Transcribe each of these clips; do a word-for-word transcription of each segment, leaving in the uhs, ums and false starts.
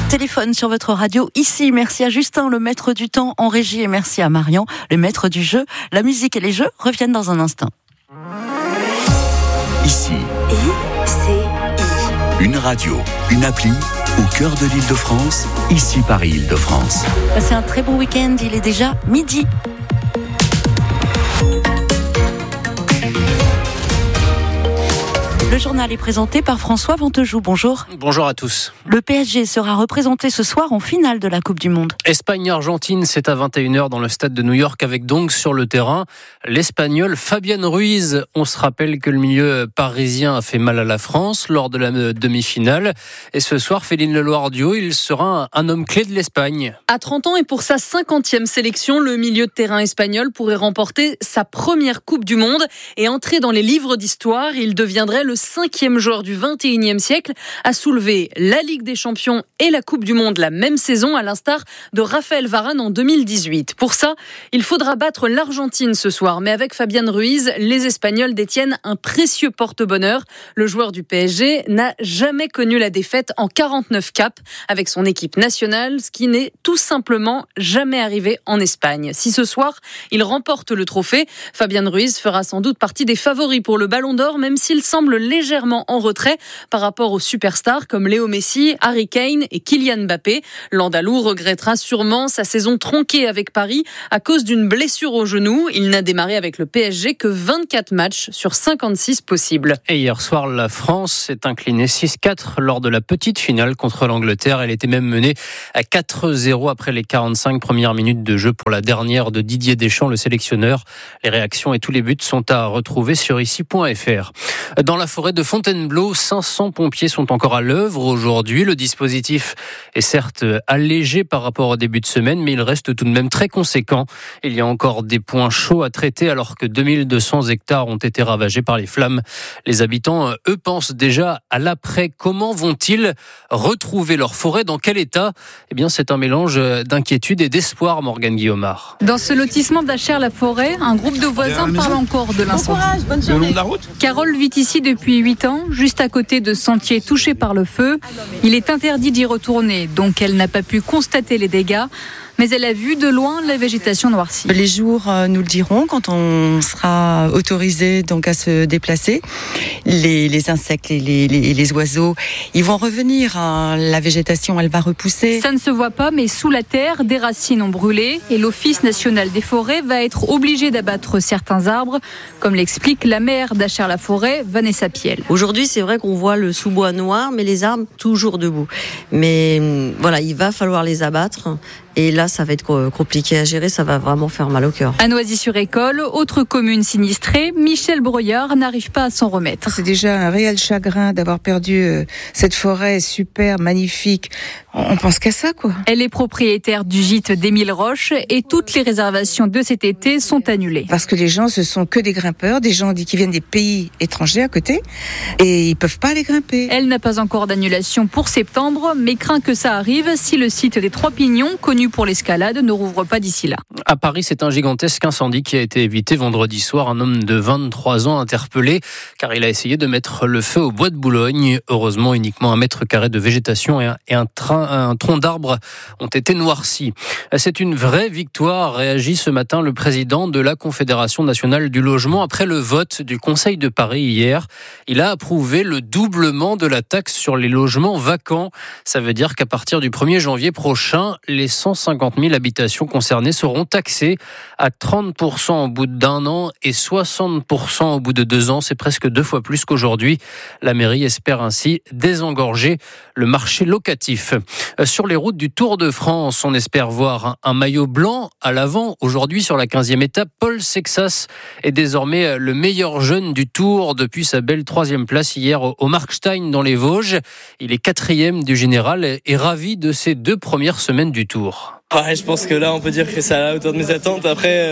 Téléphone sur votre radio ici. Merci à Justin, le maître du temps en régie, et merci à Marion, le maître du jeu. La musique et les jeux reviennent dans un instant. Ici, I C I. une radio, une appli au cœur de l'Île-de-France, ici Paris Île-de-France. Passez un très bon week-end, il est déjà midi. Le journal est présenté par François Vantejou. Bonjour. Bonjour à tous. Le P S G sera représenté ce soir en finale de la Coupe du Monde. Espagne-Argentine, c'est à vingt et une heures dans le stade de New York avec donc sur le terrain l'Espagnol Fabián Ruiz. On se rappelle que le milieu parisien a fait mal à la France lors de la demi-finale. Et ce soir, Féline Leloir-Duhaut, il sera un homme clé de l'Espagne. À trente ans et pour sa cinquantième sélection, le milieu de terrain espagnol pourrait remporter sa première Coupe du Monde et entrer dans les livres d'histoire. Il deviendrait le cinquième joueur du vingt et unième siècle à soulever la Ligue des Champions et la Coupe du Monde la même saison, à l'instar de Raphaël Varane en deux mille dix-huit. Pour ça, il faudra battre l'Argentine ce soir. Mais avec Fabián Ruiz, les Espagnols détiennent un précieux porte-bonheur. Le joueur du P S G n'a jamais connu la défaite en quarante-neuf caps avec son équipe nationale, ce qui n'est tout simplement jamais arrivé en Espagne. Si ce soir, il remporte le trophée, Fabián Ruiz fera sans doute partie des favoris pour le Ballon d'Or, même s'il semble légèrement en retrait par rapport aux superstars comme Léo Messi, Harry Kane et Kylian Mbappé. L'Andalou regrettera sûrement sa saison tronquée avec Paris à cause d'une blessure au genou. Il n'a démarré avec le P S G que vingt-quatre matchs sur cinquante-six possibles. Et hier soir, la France s'est inclinée six quatre lors de la petite finale contre l'Angleterre. Elle était même menée à quatre zéro après les quarante-cinq premières minutes de jeu pour la dernière de Didier Deschamps, le sélectionneur. Les réactions et tous les buts sont à retrouver sur ici point f r. Dans la forêt de Fontainebleau, cinq cents pompiers sont encore à l'œuvre aujourd'hui. Le dispositif est certes allégé par rapport au début de semaine, mais il reste tout de même très conséquent. Il y a encore des points chauds à traiter alors que deux mille deux cents hectares ont été ravagés par les flammes. Les habitants, eux, pensent déjà à l'après. Comment vont-ils retrouver leur forêt? Dans quel état? Eh bien, c'est un mélange d'inquiétude et d'espoir, Morgane Guillaumard. Dans ce lotissement d'Achères-la-Forêt, un groupe de voisins parle encore de l'incendie. Le long de la route. Carole vit ici depuis huit ans, juste à côté de sentiers touchés par le feu. Il est interdit d'y retourner, donc elle n'a pas pu constater les dégâts. Mais elle a vu de loin la végétation noircie. Les jours nous le diront quand on sera autorisé donc à se déplacer. Les, les insectes et les, les, les oiseaux, ils vont revenir. Hein. La végétation, elle va repousser. Ça ne se voit pas, mais sous la terre, des racines ont brûlé et l'Office national des forêts va être obligé d'abattre certains arbres, comme l'explique la maire d'Achères-la-Forêt, Vanessa Piel. Aujourd'hui, c'est vrai qu'on voit le sous-bois noir, mais les arbres toujours debout. Mais voilà, il va falloir les abattre. Et là, ça va être compliqué à gérer, ça va vraiment faire mal au cœur. À Noisy-sur-École, autre commune sinistrée, Michel Broyard n'arrive pas à s'en remettre. C'est déjà un réel chagrin d'avoir perdu euh, cette forêt super magnifique. On, on pense qu'à ça, quoi. Elle est propriétaire du gîte d'Émile Roche et toutes les réservations de cet été sont annulées. Parce que les gens, ce sont que des grimpeurs, des gens qui viennent des pays étrangers à côté et ils peuvent pas aller grimper. Elle n'a pas encore d'annulation pour septembre, mais craint que ça arrive si le site des Trois Pignons, connu pour l'escalade, ne rouvre pas d'ici là. À Paris, c'est un gigantesque incendie qui a été évité vendredi soir. Un homme de vingt-trois ans interpellé car il a essayé de mettre le feu au bois de Boulogne. Heureusement, uniquement un mètre carré de végétation et un, et un, train, un tronc d'arbre ont été noircis. C'est une vraie victoire, réagit ce matin le président de la Confédération nationale du logement après le vote du Conseil de Paris hier. Il a approuvé le doublement de la taxe sur les logements vacants. Ça veut dire qu'à partir du premier janvier prochain, les cent cinquante mille habitations concernées seront taxées à trente pour cent au bout d'un an et soixante pour cent au bout de deux ans. C'est presque deux fois plus qu'aujourd'hui. La mairie espère ainsi désengorger le marché locatif. Sur les routes du Tour de France, on espère voir un maillot blanc à l'avant. Aujourd'hui, sur la quinzième étape, Paul Sexas est désormais le meilleur jeune du Tour depuis sa belle troisième place hier au Markstein dans les Vosges. Il est quatrième du général et ravi de ses deux premières semaines du Tour. Ouais, je pense que là, on peut dire que c'est à la hauteur de mes attentes. Après, euh,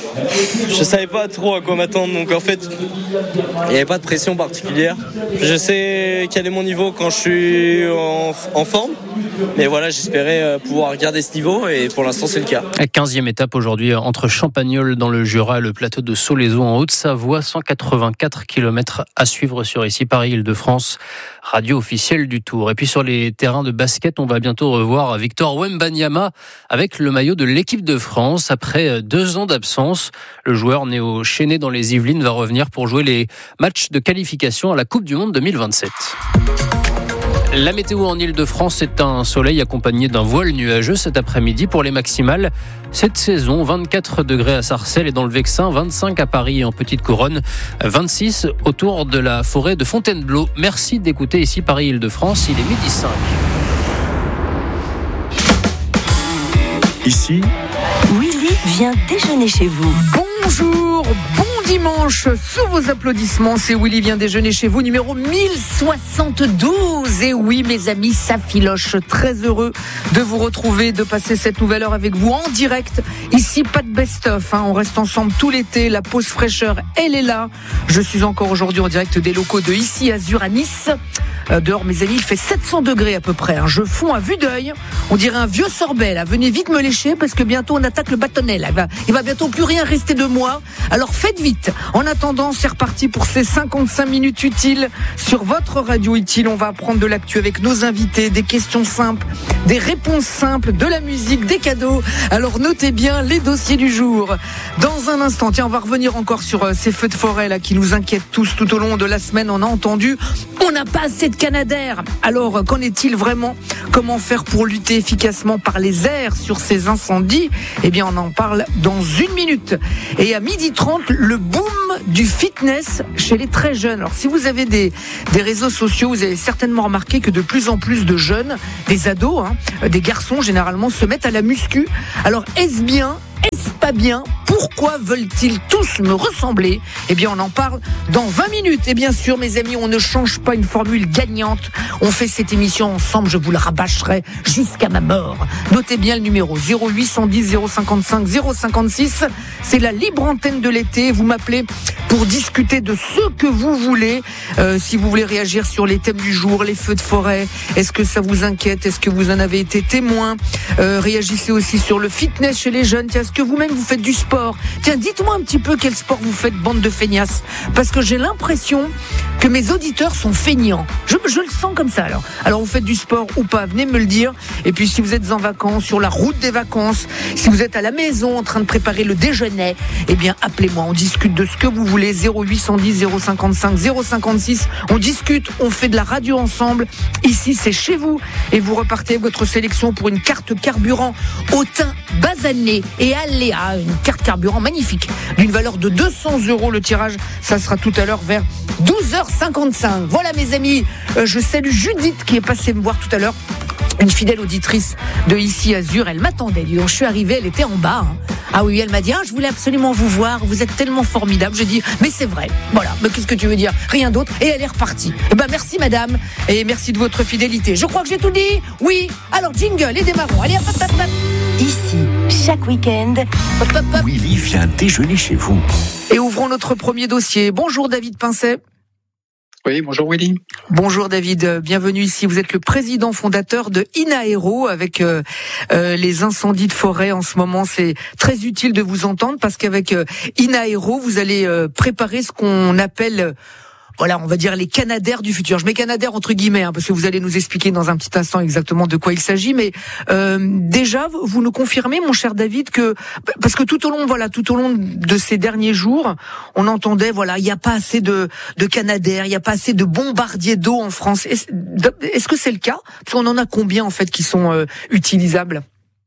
je savais pas trop à quoi m'attendre. Donc, en fait, il n'y avait pas de pression particulière. Je sais quel est mon niveau quand je suis en en, en forme. Mais voilà, j'espérais pouvoir garder ce niveau et pour l'instant c'est le cas. quinzième étape aujourd'hui entre Champagnole dans le Jura et le plateau de Solezo en Haute-Savoie. cent quatre-vingt-quatre kilomètres à suivre sur ici Paris-Île-de-France, radio officielle du Tour. Et puis sur les terrains de basket, on va bientôt revoir Victor Wembanyama avec le maillot de l'équipe de France. Après deux ans d'absence, le joueur néo-chéné dans les Yvelines va revenir pour jouer les matchs de qualification à la Coupe du Monde deux mille vingt-sept. La météo en Île-de-France, c'est un soleil accompagné d'un voile nuageux cet après-midi pour les maximales. Cette saison, vingt-quatre degrés à Sarcelles et dans le Vexin, vingt-cinq à Paris et en Petite Couronne, vingt-six autour de la forêt de Fontainebleau. Merci d'écouter ici Paris-Île-de-France, il est midi cinq. Ici, Willy vient déjeuner chez vous. Bonjour, bon dimanche, sous vos applaudissements, c'est Willy vient déjeuner chez vous, numéro mille soixante-douze. Et oui, mes amis, ça filoche. Très heureux de vous retrouver, de passer cette nouvelle heure avec vous en direct. Ici, pas de best-of, hein. On reste ensemble tout l'été. La pause fraîcheur, elle est là. Je suis encore aujourd'hui en direct des locaux de Ici Azur à Nice. Euh, dehors, mes amis, il fait sept cents degrés à peu près. Hein. Je fonds à vue d'œil. On dirait un vieux sorbet, là. Venez vite me lécher parce que bientôt on attaque le bâtonnet, là. Il va, il va bientôt plus rien rester de moi. Alors faites vite. En attendant, c'est reparti pour ces cinquante-cinq minutes utiles sur votre radio utile. On va apprendre de l'actu avec nos invités, des questions simples, des réponses simples, de la musique, des cadeaux. Alors notez bien les dossiers du jour. Dans un instant, tiens, on va revenir encore sur euh, ces feux de forêt là qui nous inquiètent tous tout au long de la semaine. On a entendu, on n'a pas assez de canadair. Alors, qu'en est-il vraiment? Comment faire pour lutter efficacement par les airs sur ces incendies? Eh bien, on en parle dans une minute. Et à midi trente, le boom du fitness chez les très jeunes. Alors, si vous avez des, des réseaux sociaux, vous avez certainement remarqué que de plus en plus de jeunes, des ados, hein, des garçons généralement, se mettent à la muscu. Alors, est-ce bien? Est-ce pas bien? Pourquoi veulent-ils tous me ressembler? Eh bien, on en parle dans vingt minutes. Et bien sûr, mes amis, on ne change pas une formule gagnante. On fait cette émission ensemble, je vous la rabâcherai jusqu'à ma mort. Notez bien le numéro zéro huit cent dix zéro cinquante-cinq zéro cinquante-six. C'est la libre antenne de l'été. Vous m'appelez pour discuter de ce que vous voulez. Euh, si vous voulez réagir sur les thèmes du jour, les feux de forêt, est-ce que ça vous inquiète? Est-ce que vous en avez été témoin? euh, Réagissez aussi sur le fitness chez les jeunes. Tiens, est-ce que vous-même vous faites du sport? Tiens, dites-moi un petit peu quel sport vous faites, bande de feignasses. Parce que j'ai l'impression que mes auditeurs sont feignants. Je, je le sens comme ça alors. Alors vous faites du sport ou pas? Venez me le dire. Et puis si vous êtes en vacances, sur la route des vacances, si vous êtes à la maison en train de préparer le déjeuner, eh bien appelez-moi. On discute de ce que vous voulez. zéro huit cent dix zéro cinquante-cinq zéro cinquante-six. On discute, on fait de la radio ensemble. Ici c'est chez vous. Et vous repartez avec votre sélection pour une carte carburant au thym basané et aléa. Une carte carburant magnifique d'une valeur de deux cents euros. Le tirage, ça sera tout à l'heure vers douze heures cinquante-cinq. Voilà mes amis, euh, je salue Judith qui est passée me voir tout à l'heure. Une fidèle auditrice de Ici Azur, elle m'attendait. Dis donc, je suis arrivée, elle était en bas. Hein. Ah oui, elle m'a dit, ah, je voulais absolument vous voir, vous êtes tellement formidable. Je dis, mais c'est vrai. Voilà, mais qu'est-ce que tu veux dire? Rien d'autre. Et elle est repartie. Eh ben, merci madame, et merci de votre fidélité. Je crois que j'ai tout dit. Oui. Alors, jingle et démarrons. Allez, hop, hop, hop, hop. Ici, chaque week-end, Hop, hop, hop. Willy vient déjeuner chez vous. Et ouvrons notre premier dossier. Bonjour David Pincet. Oui, bonjour Willy. Bonjour David, bienvenue ici. Vous êtes le président fondateur de Inaéro avec euh, euh, les incendies de forêt en ce moment. C'est très utile de vous entendre parce qu'avec euh, Inaéro, vous allez euh, préparer ce qu'on appelle... Euh, Voilà, on va dire les canadaires du futur. Je mets canadaires entre guillemets, hein, parce que vous allez nous expliquer dans un petit instant exactement de quoi il s'agit. Mais euh, déjà, vous nous confirmez, mon cher David, que parce que tout au long, voilà, tout au long de ces derniers jours, on entendait, voilà, il n'y a pas assez de, de canadaires, il n'y a pas assez de bombardiers d'eau en France. Est-ce, est-ce que c'est le cas? Parce qu'on en a combien en fait qui sont euh, utilisables?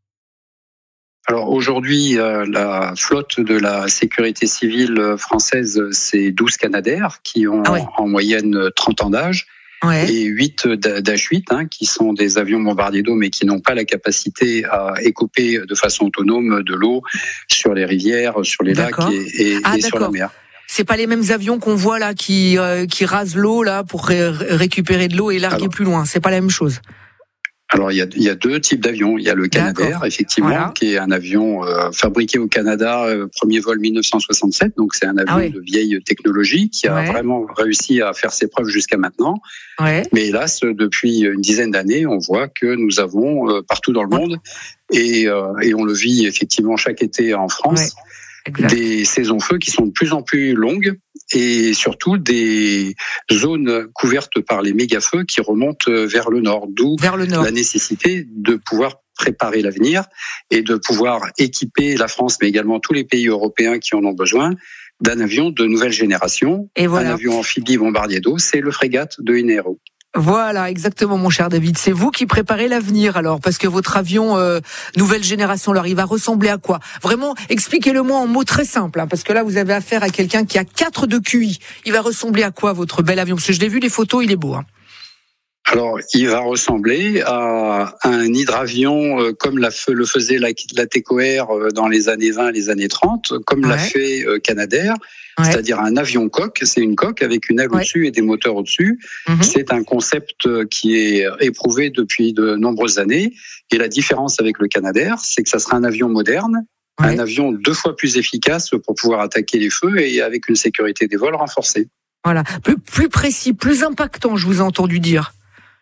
Alors aujourd'hui, euh, la flotte de la sécurité civile française, c'est douze canadaires qui ont ah ouais. en moyenne trente ans d'âge. Ouais. Et huit d'H huit, hein, qui sont des avions bombardiers d'eau, mais qui n'ont pas la capacité à écoper de façon autonome de l'eau sur les rivières, sur les d'accord. lacs et, et, ah, et sur la mer. C'est pas les mêmes avions qu'on voit là qui euh, qui rasent l'eau là pour ré- récupérer de l'eau et larguer Alors, plus loin. C'est pas la même chose. Alors, il y, a, il y a deux types d'avions. Il y a le Canadair, D'accord. effectivement, voilà. qui est un avion euh, fabriqué au Canada, euh, premier vol mille neuf cent soixante-sept. Donc, c'est un avion ah oui. de vieille technologie qui a ouais. vraiment réussi à faire ses preuves jusqu'à maintenant. Ouais. Mais hélas, depuis une dizaine d'années, on voit que nous avons euh, partout dans le ouais. monde, et, euh, et on le vit effectivement chaque été en France, ouais. des saisons feux qui sont de plus en plus longues. Et surtout des zones couvertes par les méga-feux qui remontent vers le nord, d'où vers le nord. La nécessité de pouvoir préparer l'avenir et de pouvoir équiper la France, mais également tous les pays européens qui en ont besoin, d'un avion de nouvelle génération, et voilà. un avion amphibie bombardier d'eau, c'est le Frégate de Inero. Voilà, exactement, mon cher David. C'est vous qui préparez l'avenir, alors, parce que votre avion euh, nouvelle génération, alors, il va ressembler à quoi ? Vraiment, expliquez-le-moi en mots très simples, hein, parce que là, vous avez affaire à quelqu'un qui a quatre de Q I. Il va ressembler à quoi, votre bel avion ? Parce que je l'ai vu, les photos, il est beau. Hein. Alors, il va ressembler à un hydravion euh, comme la, le faisait la, la TECOR euh, dans les années vingt, les années trente, comme ouais. l'a fait euh, Canadair. Ouais. C'est-à-dire un avion coque, c'est une coque avec une aile ouais. au-dessus et des moteurs au-dessus. Mm-hmm. C'est un concept qui est éprouvé depuis de nombreuses années. Et la différence avec le Canadair, c'est que ça sera un avion moderne, ouais. un avion deux fois plus efficace pour pouvoir attaquer les feux et avec une sécurité des vols renforcée. Voilà, plus, plus précis, plus impactant, je vous ai entendu dire.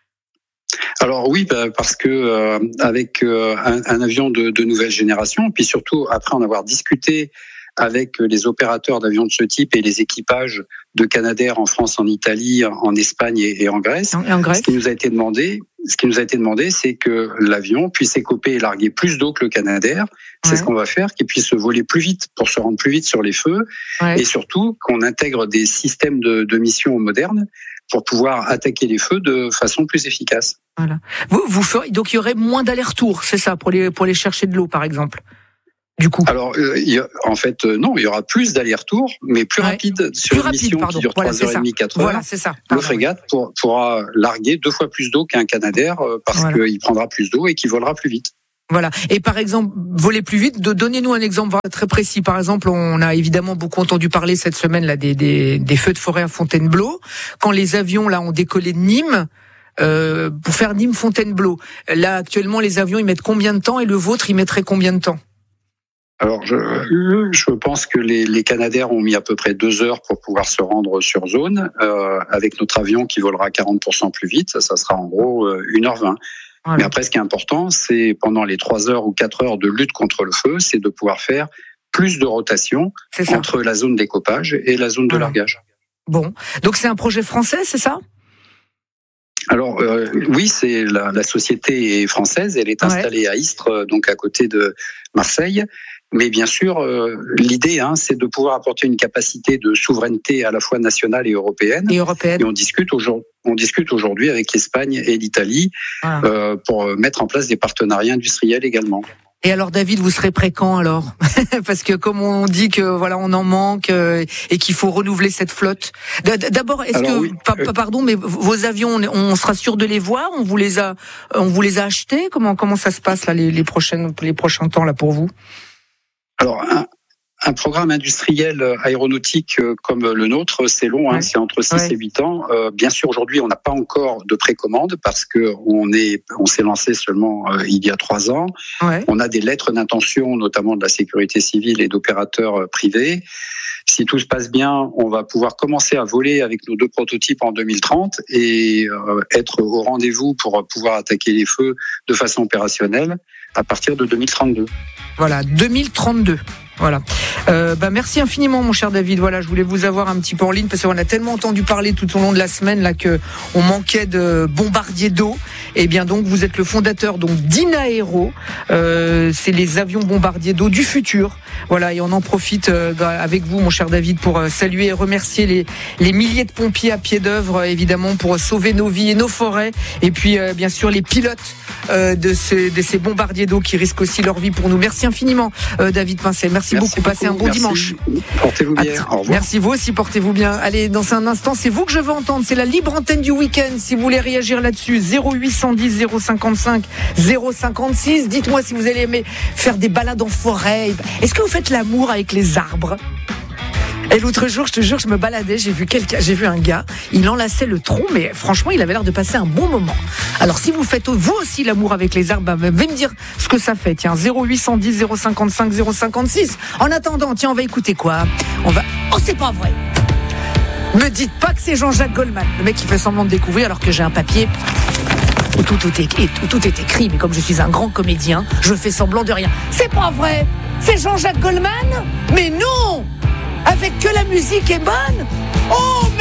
Alors oui, bah parce que euh, avec euh, un, un avion de, de nouvelle génération, puis surtout après en avoir discuté avec les opérateurs d'avions de ce type et les équipages de Canadair en France, en Italie, en Espagne et en Grèce. Et en Grèce. Ce qui nous a été demandé, ce qui nous a été demandé, c'est que l'avion puisse écoper et larguer plus d'eau que le Canadair. C'est ouais. ce qu'on va faire, qu'il puisse voler plus vite pour se rendre plus vite sur les feux, ouais. et surtout qu'on intègre des systèmes de, de mission modernes pour pouvoir attaquer les feux de façon plus efficace. Voilà. Vous, vous ferez, donc il y aurait moins d'allers-retours, c'est ça, pour les pour aller chercher de l'eau, par exemple. Du coup. Alors, euh, y a, en fait, euh, non, il y aura plus d'allers-retours, mais plus ouais. rapide sur plus une rapide, mission pardon. qui dure voilà, trois heures trente, quatre heures. Voilà, c'est ça. Pardon, le Frégate oui. pour, pourra larguer deux fois plus d'eau qu'un Canadair euh, parce voilà. qu'il prendra plus d'eau et qu'il volera plus vite. Voilà. Et par exemple, voler plus vite, de, donnez-nous un exemple très précis. Par exemple, on a évidemment beaucoup entendu parler cette semaine là des, des, des feux de forêt à Fontainebleau. Quand les avions là ont décollé de Nîmes, euh, pour faire Nîmes-Fontainebleau, là actuellement les avions ils mettent combien de temps et le vôtre il mettrait combien de temps ? Alors, je, je pense que les, les Canadair ont mis à peu près deux heures pour pouvoir se rendre sur zone. Euh, avec notre avion qui volera quarante pour cent plus vite, ça, ça sera en gros euh, une heure vingt. Voilà. Mais après, ce qui est important, c'est pendant les trois heures ou quatre heures de lutte contre le feu, c'est de pouvoir faire plus de rotation entre la zone d'écopage et la zone voilà. de largage. Bon, donc c'est un projet français, c'est ça ? Alors euh, oui, c'est la, la société est française, elle est installée ouais. à Istres, donc à côté de Marseille. Mais bien sûr, euh, l'idée, hein, c'est de pouvoir apporter une capacité de souveraineté à la fois nationale et européenne. Et européenne. Et on discute aujourd'hui, on discute aujourd'hui avec l'Espagne et l'Italie ah. euh, pour mettre en place des partenariats industriels également. Et alors David, vous serez prêt quand alors ? Parce que comme on dit que voilà on en manque euh, et qu'il faut renouveler cette flotte. D'abord, est-ce alors, que oui. pa- pardon, mais vos avions, on sera sûr de les voir ? On vous les a, on vous les a achetés ? Comment comment ça se passe là les, les prochaines les prochains temps là pour vous ? Alors, un, un programme industriel aéronautique comme le nôtre, c'est long, hein, ouais. c'est entre six ouais. et huit ans. Euh, bien sûr, aujourd'hui, on n'a pas encore de précommande parce que on est, on s'est lancé seulement euh, il y a trois ans. Ouais. On a des lettres d'intention, notamment de la sécurité civile et d'opérateurs privés. Si tout se passe bien, on va pouvoir commencer à voler avec nos deux prototypes en deux mille trente et euh, être au rendez-vous pour pouvoir attaquer les feux de façon opérationnelle à partir de deux mille trente-deux. Voilà, deux mille trente-deux. Voilà. Euh, bah merci infiniment, mon cher David. Voilà, je voulais vous avoir un petit peu en ligne parce qu'on a tellement entendu parler tout au long de la semaine là que on manquait de bombardiers d'eau. Et bien donc, vous êtes le fondateur donc d'Inaero. Euh, c'est les avions bombardiers d'eau du futur. Voilà, et on en profite euh, avec vous, mon cher David, pour euh, saluer et remercier les les milliers de pompiers à pied d'œuvre, évidemment, pour sauver nos vies et nos forêts. Et puis, euh, bien sûr, les pilotes euh, de ces de ces bombardiers d'eau qui risquent aussi leur vie pour nous. Merci infiniment, euh, David Pincel. Merci. Merci beaucoup, passez un bon Merci. dimanche. Portez-vous bien, au revoir. Merci, vous aussi, portez-vous bien. Allez, dans un instant, c'est vous que je veux entendre, c'est la libre antenne du week-end, si vous voulez réagir là-dessus, zéro huit cent dix zéro cinquante-cinq zéro cinquante-six, dites-moi si vous allez aimer faire des balades en forêt, est-ce que vous faites l'amour avec les arbres ? Et l'autre jour, je te jure, je me baladais, j'ai vu quelqu'un, j'ai vu un gars, il enlaçait le tronc, mais franchement, il avait l'air de passer un bon moment. Alors, si vous faites vous aussi l'amour avec les arbres, bah, venez me dire ce que ça fait. Tiens, zéro huit cent dix, zéro cinquante-cinq, zéro cinquante-six. En attendant, tiens, on va écouter quoi? On va. Oh, c'est pas vrai! Me dites pas que c'est Jean-Jacques Goldman, le mec qui fait semblant de découvrir alors que j'ai un papier où tout, tout, est, où tout est écrit, mais comme je suis un grand comédien, je fais semblant de rien. C'est pas vrai! C'est Jean-Jacques Goldman? Mais non! Avec que la musique est bonne? Oh!